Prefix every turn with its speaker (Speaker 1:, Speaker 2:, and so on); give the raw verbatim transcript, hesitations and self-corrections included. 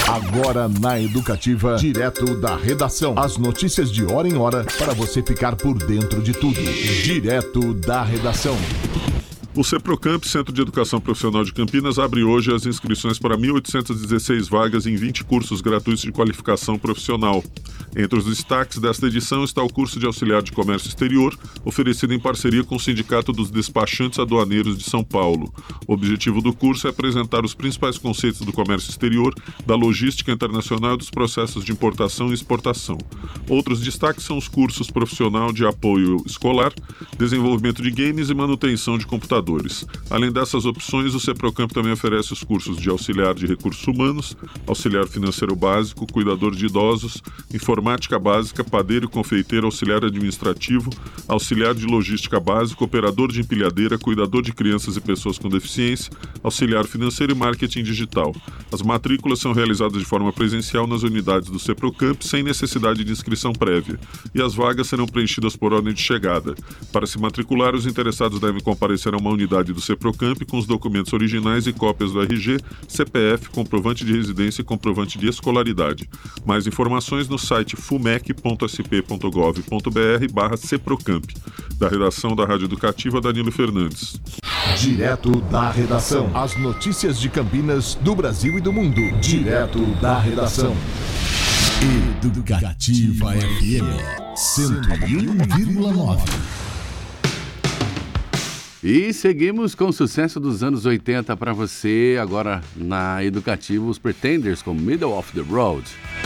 Speaker 1: Agora na Educativa, direto da redação. As notícias de hora em hora para você ficar por dentro de tudo. Direto da redação.
Speaker 2: O CEPROCAMP, Centro de Educação Profissional de Campinas, abre hoje as inscrições para mil oitocentas e dezesseis vagas em vinte cursos gratuitos de qualificação profissional. Entre os destaques desta edição está o curso de auxiliar de comércio exterior, oferecido em parceria com o Sindicato dos Despachantes Aduaneiros de São Paulo. O objetivo do curso é apresentar os principais conceitos do comércio exterior, da logística internacional e dos processos de importação e exportação. Outros destaques são os cursos profissional de apoio escolar, desenvolvimento de games e manutenção de computadores. Além dessas opções, o CEPROCAMP também oferece os cursos de auxiliar de recursos humanos, auxiliar financeiro básico, cuidador de idosos, informática básica, padeiro e confeiteiro, auxiliar administrativo, auxiliar de logística básico, operador de empilhadeira, cuidador de crianças e pessoas com deficiência, auxiliar financeiro e marketing digital. As matrículas são realizadas de forma presencial nas unidades do CEPROCAMP, sem necessidade de inscrição prévia, e as vagas serão preenchidas por ordem de chegada. Para se matricular, os interessados devem comparecer a uma unidade do CEPROCAMP com os documentos originais e cópias do R G, C P F, comprovante de residência e comprovante de escolaridade. Mais informações no site fumec ponto s p ponto gov ponto b r barra CEPROCAMP. Da redação da Rádio Educativa, Danilo Fernandes.
Speaker 1: Direto da redação. As notícias de Campinas, do Brasil e do mundo. Direto da redação. Educativa F M cento e um vírgula nove.
Speaker 3: E seguimos com o sucesso dos anos oitenta para você, agora na Educativa, os Pretenders com Middle of the Road.